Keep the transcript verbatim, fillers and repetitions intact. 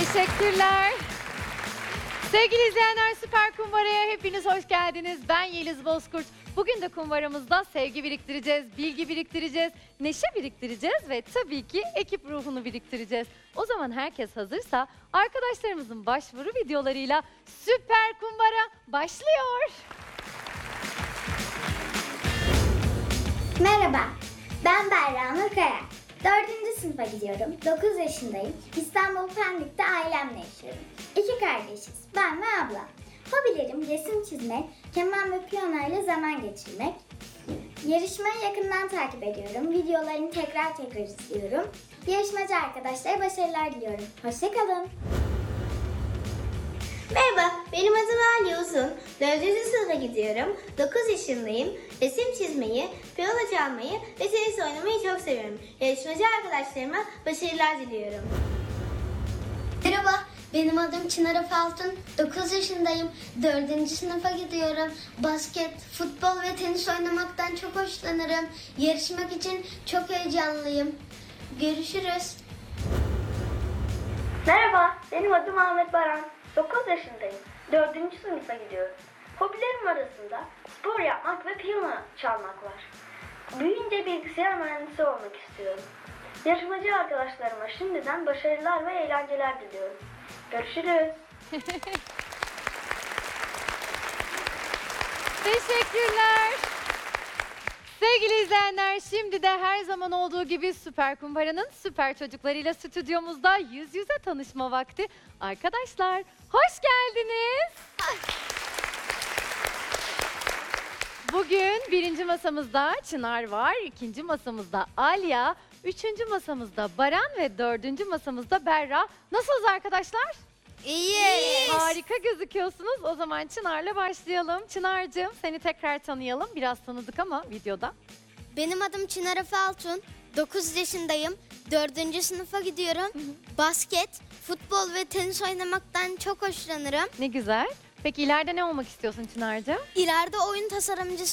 Teşekkürler. Sevgili izleyenler, Süper Kumbara'ya hepiniz hoş geldiniz. Ben Yeliz Bozkurt. Bugün de kumbaramızda sevgi biriktireceğiz, bilgi biriktireceğiz, neşe biriktireceğiz ve tabii ki ekip ruhunu biriktireceğiz. O zaman herkes hazırsa arkadaşlarımızın başvuru videolarıyla Süper Kumbara başlıyor. Merhaba, ben Berra Nur Kaya. Dördüncü sınıfa gidiyorum, dokuz yaşındayım. İstanbul Pendik'te ailemle yaşıyorum. İki kardeşiz, ben ve ablam. Hobilerim resim çizmek, keman ve piyano ile zaman geçirmek. Yarışmayı yakından takip ediyorum, videolarını tekrar tekrar izliyorum. Yarışmacı arkadaşlara başarılar diliyorum. Hoşçakalın. Merhaba, benim adım Ali Uzun. dördüncü sınıfa gidiyorum. dokuz yaşındayım. Resim çizmeyi, piyano çalmayı ve tenis oynamayı çok seviyorum. Yarışmacı arkadaşlarıma başarılar diliyorum. Merhaba, benim adım Çınar Efe Altun. dokuz yaşındayım. dördüncü sınıfa gidiyorum. Basket, futbol ve tenis oynamaktan çok hoşlanırım. Yarışmak için çok heyecanlıyım. Görüşürüz. Merhaba, benim adım Ahmet Baran. dokuz yaşındayım. dördüncü sınıfa gidiyorum. Hobilerim arasında spor yapmak ve piyano çalmak var. Büyüyünce bilgisayar mühendisi olmak istiyorum. Yarışmacı arkadaşlarıma şimdiden başarılar ve eğlenceler diliyorum. Görüşürüz. Teşekkürler. Sevgili izleyenler, şimdi de her zaman olduğu gibi Süper Kumbara'nın süper çocuklarıyla stüdyomuzda yüz yüze tanışma vakti. Arkadaşlar, hoş geldiniz. Bugün birinci masamızda Çınar var, ikinci masamızda Alya, üçüncü masamızda Baran ve dördüncü masamızda Berra. Nasılsınız arkadaşlar? İyi. Harika gözüküyorsunuz. O zaman Çınar'la başlayalım. Çınar'cığım, seni tekrar tanıyalım. Biraz tanıdık ama videoda. Benim adım Çınar Efe Altun. dokuz yaşındayım. dördüncü sınıfa gidiyorum. Basket, futbol ve tenis oynamaktan çok hoşlanırım. Ne güzel. Peki ileride ne olmak istiyorsun Çınar'cığım? İleride oyun tasarımcısı